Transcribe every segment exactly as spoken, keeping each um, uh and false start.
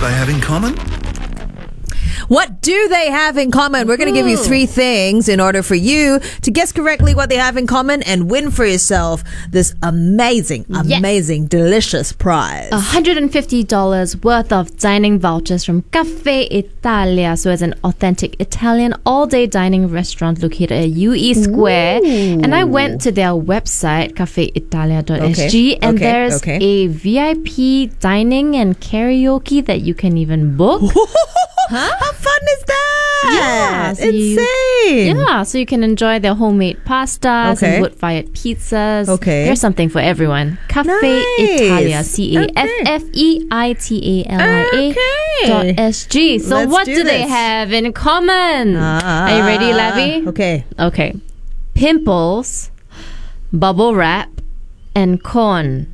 they have in common? What do they have in common? We're going to give you three things in order for you to guess correctly what they have in common and win for yourself this amazing, amazing, yes. delicious prize. one hundred fifty dollars worth of dining vouchers from Caffè Italia. So it's an authentic Italian all-day dining restaurant located at U E Square. Ooh. And I went to their website, cafe italia dot s g, okay. and okay. there's okay. a V I P dining and karaoke that you can even book. Huh? How fun is that? Yeah, so insane. You, yeah, so you can enjoy their homemade pastas okay. and wood-fired pizzas. Okay. There's something for everyone. Cafe nice. Italia, C A F F E I T A L I A okay. dot S G. So Let's what do do this. they have in common? Ah, Are you ready, Lavi? Okay. Okay. Pimples, bubble wrap, and corn.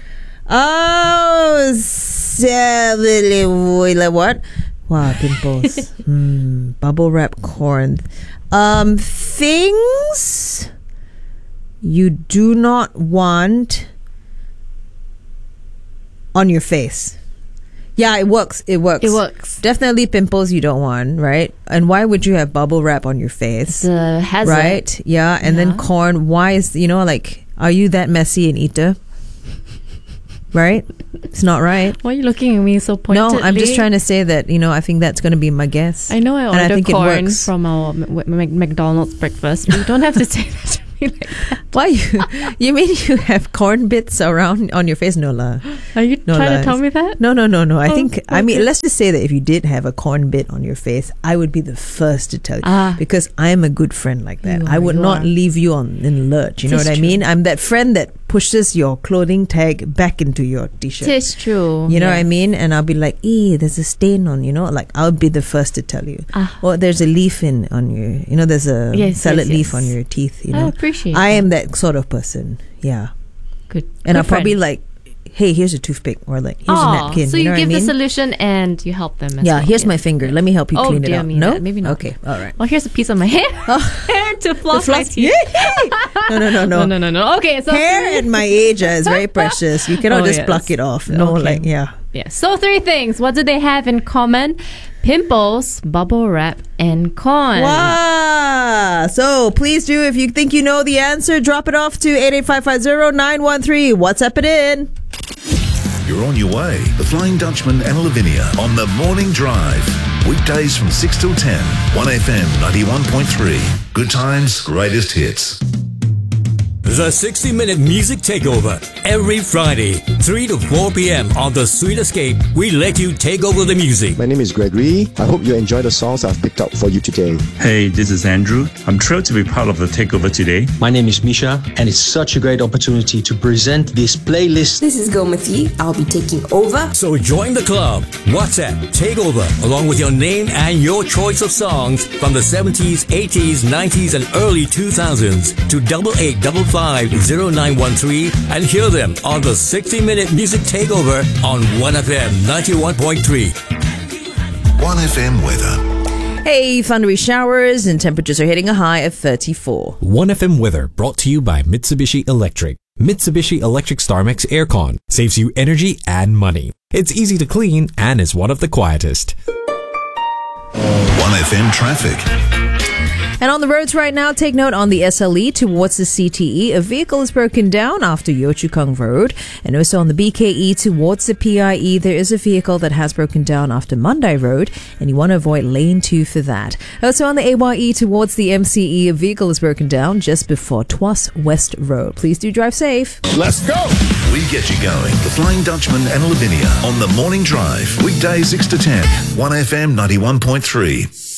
Oh, seven, what? Wow, pimples. mm, bubble wrap corn. Um, things you do not want on your face. Yeah, it works. It works. It works. Definitely pimples you don't want, right? And why would you have bubble wrap on your face? It's a hazard. Right? Yeah. And yeah. then corn. Why is, you know, like, are you that messy and eater? Right? It's not right. Why are you looking at me so pointedly? No, I'm just trying to say that, you know, I think that's going to be my guess. I know I ordered and I think corn it works. from our M- M- McDonald's breakfast. But you don't have to say that to me like that. Why? You, you mean you have corn bits around on your face? No, la. Are you no, trying la. to tell me that? No, no, no, no. I oh, think, okay. I mean, let's just say that if you did have a corn bit on your face, I would be the first to tell you. Ah. Because I'm a good friend like that. You I are, would you not are. leave you on in lurch. You know Tis what I true. mean? I'm that friend that pushes your clothing tag back into your t-shirt. It's true. You know yes. what I mean? And I'll be like, "Eh, there's a stain on," you know, like I'll be the first to tell you. Ah. Or there's a leaf in on your, you know, there's a Yes, salad yes, leaf yes. on your teeth, you know. I appreciate I that. am that sort of person. Yeah. Good. And Good I'll probably friend. like, "Hey, here's a toothpick," or like, "Here's oh, a napkin." So you, you, know give what I the mean? solution and you help them as Yeah, well. here's yes. my finger. Let me help you Oh, clean it dear out. me, No? that- maybe not. Okay, all right. Well, here's a piece of my hair. Oh. hair to floss, The my floss- teeth. Yay! No, no, no, no. no, no, no, no. Okay, so Hair three- at my age uh, is very precious. You cannot Oh, just yes. pluck it off. No, Okay. like, yeah. Yeah. So three things. What do they have in common? Pimples, bubble wrap, and corn. Wow. So please do, if you think you know the answer, drop it off to eight eight five five zero nine one three. WhatsApp it in. You're on your way. The Flying Dutchman and Lavinia on the Morning Drive. Weekdays from six till ten. one F M ninety-one point three. Good times, greatest hits. The sixty minute Music Takeover. Every Friday, three to four p.m. on The Sweet Escape, we let you take over the music. My name is Gregory. I hope you enjoy the songs I've picked up for you today. Hey, this is Andrew. I'm thrilled to be part of the takeover today. My name is Misha, and it's such a great opportunity to present this playlist. This is Gomati. I'll be taking over. So join the club. WhatsApp Takeover, along with your name and your choice of songs from the seventies, eighties, nineties, and early two thousands to double eight double five zero nine one three and hear them on the sixty minute Music Takeover on one F M ninety-one point three. one F M weather. Hey, thundery showers and temperatures are hitting a high of thirty-four. one F M weather brought to you by Mitsubishi Electric. Mitsubishi Electric StarMax Aircon saves you energy and money. It's easy to clean and is one of the quietest. one F M traffic. And on the roads right now, take note on the S L E towards the C T E. A vehicle is broken down after Yio Chu Kang Road. And also on the B K E towards the P I E, there is a vehicle that has broken down after Mandai Road. And you want to avoid lane two for that. Also on the A Y E towards the M C E, a vehicle is broken down just before Tuas West Road. Please do drive safe. Let's go. We get you going. The Flying Dutchman and Lavinia on the Morning Drive. Weekdays six to ten. one F M ninety-one point three.